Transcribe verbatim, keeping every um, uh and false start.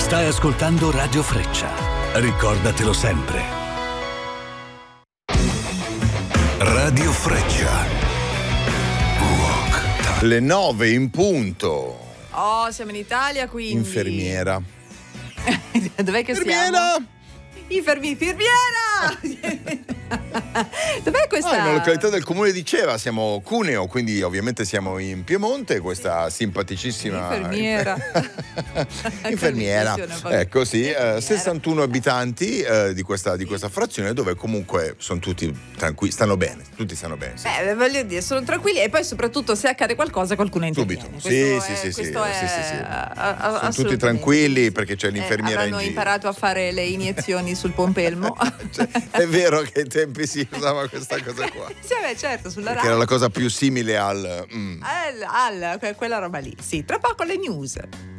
Stai ascoltando Radio Freccia. Ricordatelo sempre. Radio Freccia. Rock. Le nove in punto. Oh, siamo in Italia, quindi. Infermiera. Dov'è che Infermiera. siamo? Infermi- infermiera! Dov'è questa? Ah, in una località del comune di Ceva, siamo Cuneo, quindi ovviamente siamo in Piemonte, questa simpaticissima Infermiera. Infermiera. Ecco, sì, eh, Infermiera. sessantuno abitanti eh, di, questa, di questa frazione, dove comunque sono tutti tranquilli, stanno bene, tutti stanno bene. Sì. Beh, voglio dire, sono tranquilli e poi soprattutto se accade qualcosa qualcuno interviene. Subito. Questo Sì, è- sì, sì, sì, questo è- sì, sì, sì. a- a- Sono tutti assolutamente. tranquilli perché c'è Eh, l'infermiera in avranno giro. imparato a fare le iniezioni sul pompelmo. Cioè, è vero che ai tempi si usava questa cosa qua. Sì, beh, certo, sulla Che era radio. la cosa più simile al mm. Al, al, que- quella roba lì. Sì, tra poco le news.